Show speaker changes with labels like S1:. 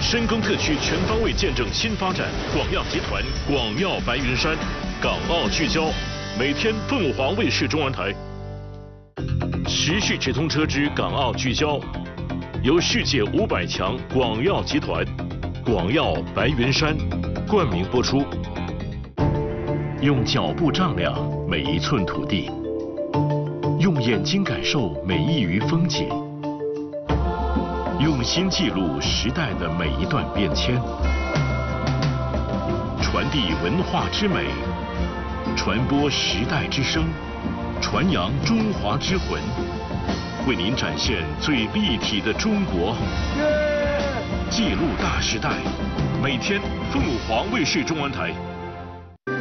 S1: 深耕特区全方位见证新发展，广药集团广药白云山，港澳聚焦，每天凤凰卫视中文台。时序直通车之港澳聚焦，由世界500强广药集团、广药白云山冠名播出。用脚步丈量每一寸土地，用眼睛感受每一隅风景。用心记录时代的每一段变迁，传递文化之美，传播时代之声，传扬中华之魂，为您展现最立体的中国，记录大时代。每天凤凰卫视中文台